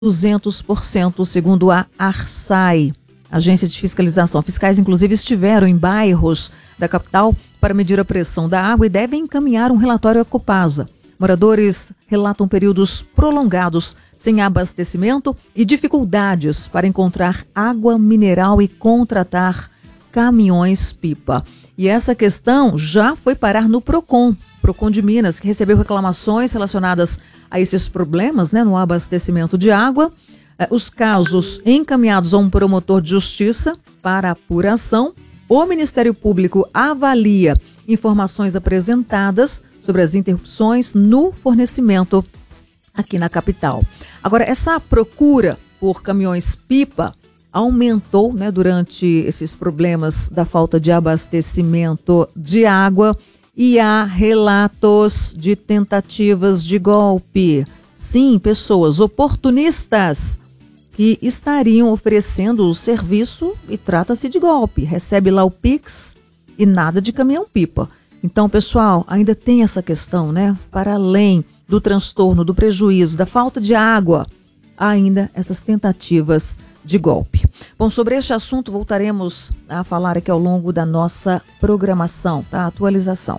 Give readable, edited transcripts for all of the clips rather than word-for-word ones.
200%, segundo a ARSAI, Agência de Fiscalização. Fiscais, inclusive, estiveram em bairros da capital para medir a pressão da água e devem encaminhar um relatório à Copasa. Moradores relatam períodos prolongados sem abastecimento e dificuldades para encontrar água mineral e contratar caminhões-pipa. E essa questão já foi parar no Procon de Minas, que recebeu reclamações relacionadas a esses problemas, no abastecimento de água. Os casos encaminhados a um promotor de justiça para apuração. O Ministério Público avalia informações apresentadas sobre as interrupções no fornecimento aqui na capital. Agora, essa procura por caminhões-pipa aumentou, durante esses problemas da falta de abastecimento de água, e há relatos de tentativas de golpe. Sim, pessoas oportunistas que estariam oferecendo o serviço e trata-se de golpe. Recebe lá o Pix e nada de caminhão-pipa. Então, pessoal, ainda tem essa questão, Para além do transtorno, do prejuízo, da falta de água, há ainda essas tentativas de golpe. Bom, sobre este assunto voltaremos a falar aqui ao longo da nossa programação, atualização.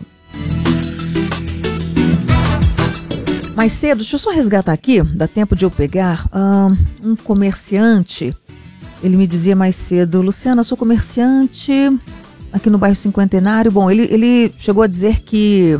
Mais cedo, deixa eu só resgatar aqui, dá tempo de eu pegar um comerciante. Ele me dizia mais cedo: Luciana, sou comerciante aqui no bairro Cinquentenário. Bom, ele chegou a dizer que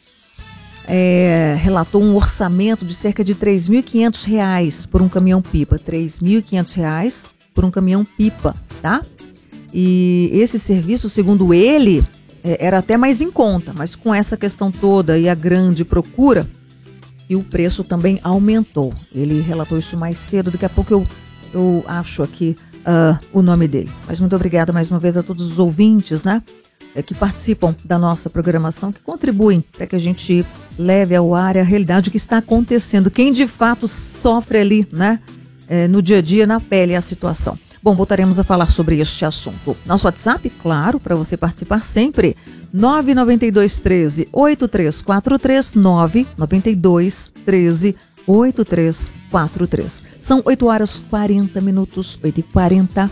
relatou um orçamento de cerca de R$3.500 por um caminhão-pipa. R$3.500 por um caminhão-pipa, tá? E esse serviço, segundo ele, era até mais em conta, mas com essa questão toda e a grande procura, e o preço também aumentou. Ele relatou isso mais cedo, daqui a pouco eu acho aqui o nome dele. Mas muito obrigada mais uma vez a todos os ouvintes, que participam da nossa programação, que contribuem para que a gente leve ao ar a realidade, o que está acontecendo, quem de fato sofre ali, no dia a dia, na pele, a situação. Bom, voltaremos a falar sobre este assunto. Nosso WhatsApp, claro, para você participar sempre, 99213-8343, 99213-8343. São 8h40, 8h40.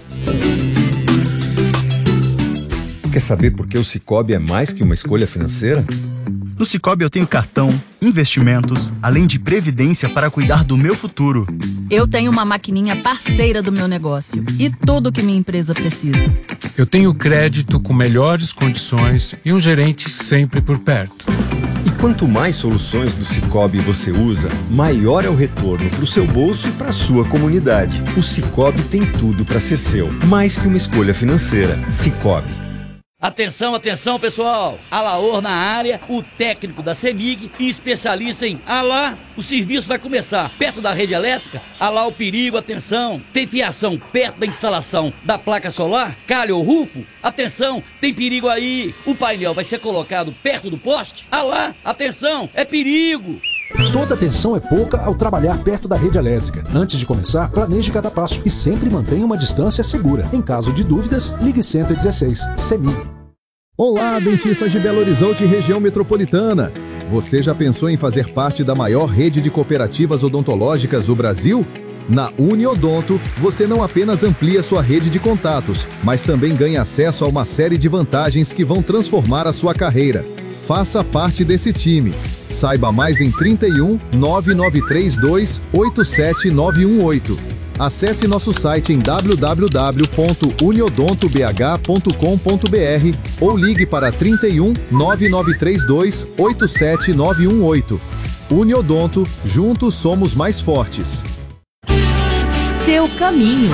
Quer saber por que o Sicoob é mais que uma escolha financeira? No Sicoob eu tenho cartão, investimentos, além de previdência para cuidar do meu futuro. Eu tenho uma maquininha parceira do meu negócio e tudo que minha empresa precisa. Eu tenho crédito com melhores condições e um gerente sempre por perto. E quanto mais soluções do Sicoob você usa, maior é o retorno para o seu bolso e para a sua comunidade. O Sicoob tem tudo para ser seu, mais que uma escolha financeira. Sicoob. Atenção, atenção, pessoal! Alaor na área, o técnico da CEMIG e especialista em o serviço vai começar perto da rede elétrica. O perigo, atenção! Tem fiação perto da instalação da placa solar? Calha ou rufo? Atenção, tem perigo aí! O painel vai ser colocado perto do poste? Atenção, é perigo! Toda atenção é pouca ao trabalhar perto da rede elétrica. Antes de começar, planeje cada passo e sempre mantenha uma distância segura. Em caso de dúvidas, ligue 116, CEMIG. Olá, dentistas de Belo Horizonte e região metropolitana. Você já pensou em fazer parte da maior rede de cooperativas odontológicas do Brasil? Na Uniodonto, você não apenas amplia sua rede de contatos, mas também ganha acesso a uma série de vantagens que vão transformar a sua carreira. Faça parte desse time. Saiba mais em 31 9932 87918. Acesse nosso site em www.uniodontobh.com.br ou ligue para 31 9932 87918. Uniodonto, juntos somos mais fortes. Seu caminho.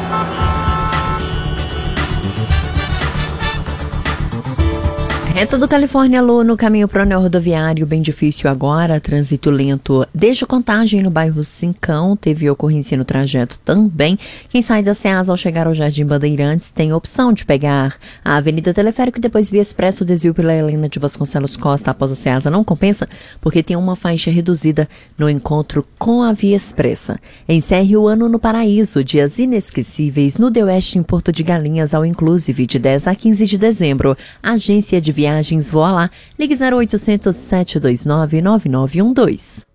Reta do Califórnia Lu, no caminho para o anel rodoviário, bem difícil agora, trânsito lento desde Contagem no bairro Cincão, teve ocorrência no trajeto também. Quem sai da Ceasa ao chegar ao Jardim Bandeirantes tem a opção de pegar a Avenida Teleférico e depois via expresso, o desvio pela Helena de Vasconcelos Costa após a Ceasa não compensa, porque tem uma faixa reduzida no encontro com a Via Expressa. Encerre o ano no Paraíso, dias inesquecíveis no The Oeste em Porto de Galinhas ao Inclusive, de 10 a 15 de dezembro. Agência de Viagens Voa Lá, ligue 0800 729 9912.